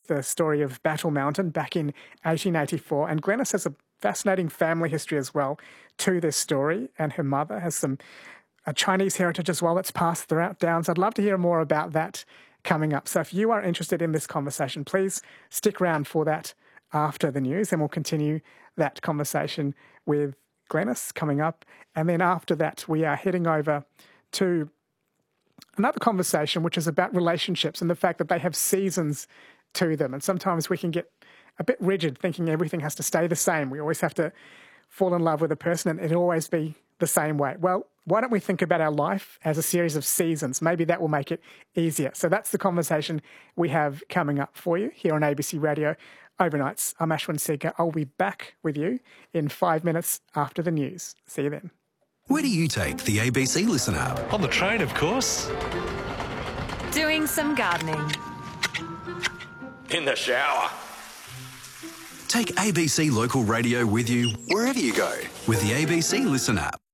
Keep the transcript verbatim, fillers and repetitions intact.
the story of Battle Mountain back in eighteen eighty-four. And Glenys has a fascinating family history as well to this story, and her mother has some a Chinese heritage as well that's passed throughout down. So I'd love to hear more about that coming up. So if you are interested in this conversation, please stick around for that after the news, and we'll continue that conversation with Glenys coming up. And then after that, we are heading over to another conversation, which is about relationships and the fact that they have seasons to them. And sometimes we can get a bit rigid, thinking everything has to stay the same. We always have to fall in love with a person and it'll always be the same way. Well, why don't we think about our life as a series of seasons? Maybe that will make it easier. So that's the conversation we have coming up for you here on A B C Radio Overnights. I'm Ashwin Seeker. I'll be back with you in five minutes after the news. See you then. Where do you take the A B C Listen app? On the train, of course. Doing some gardening. In the shower. Take A B C Local Radio with you wherever you go with the A B C Listen app.